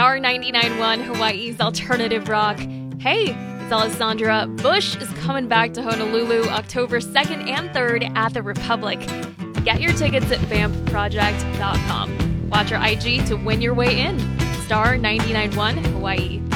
Star 99.1 Hawaii's alternative rock. Hey, it's Alessandra. Bush is coming back to Honolulu October 2nd and 3rd at the Republic. Get your tickets at vampproject.com. Watch our IG to win your way in. Star 99.1 Hawaii.